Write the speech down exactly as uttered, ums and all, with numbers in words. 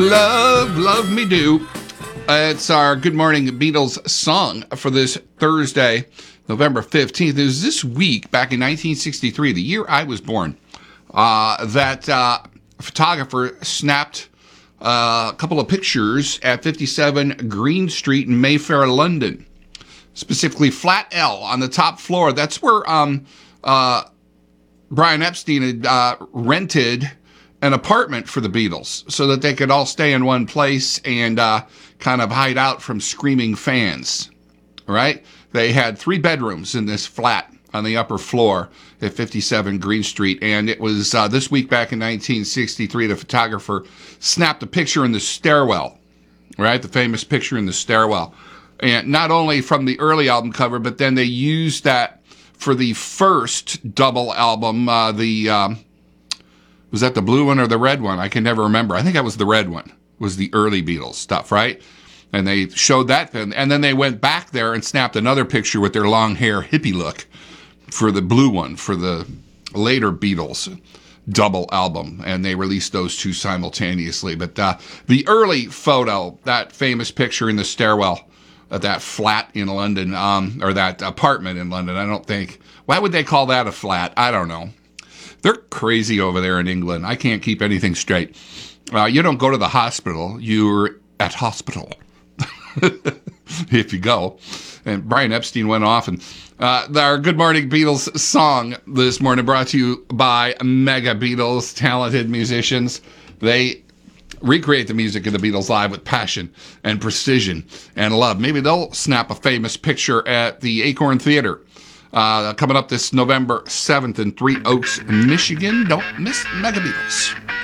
Love, love me do. Uh, it's our Good Morning Beatles song for this Thursday, November fifteenth. It was this week, back in nineteen sixty-three, the year I was born, uh, that uh, a photographer snapped uh, a couple of pictures at fifty-seven Green Street in Mayfair, London. Specifically, flat L on the top floor. That's where um, uh, Brian Epstein had uh, rented an apartment for the Beatles so that they could all stay in one place and uh, kind of hide out from screaming fans, right? They had three bedrooms in this flat on the upper floor at fifty-seven Green Street, and it was uh, this week back in nineteen sixty-three, the photographer snapped a picture in the stairwell, right? The famous picture in the stairwell. And not only from the early album cover, but then they used that for the first double album, uh, the... Um, Was that the blue one or the red one? I can never remember. I think that was the red one, was the early Beatles stuff, right? And they showed that then. And then they went back there and snapped another picture with their long hair hippie look for the blue one, for the later Beatles double album. And they released those two simultaneously. But uh, the early photo, that famous picture in the stairwell at that flat in London, um, or that apartment in London, I don't think, why would they call that a flat? I don't know. They're crazy over there in England. I can't keep anything straight. Uh, you don't go to the hospital. You're at hospital if you go. And Brian Epstein went off. And uh, our Good Morning Beatles song this morning brought to you by Mega Beatles, talented musicians. They recreate the music of the Beatles live with passion and precision and love. Maybe they'll snap a famous picture at the Acorn Theater. Uh, coming up this November seventh in Three Oaks, Michigan. Don't miss Mega Beatles.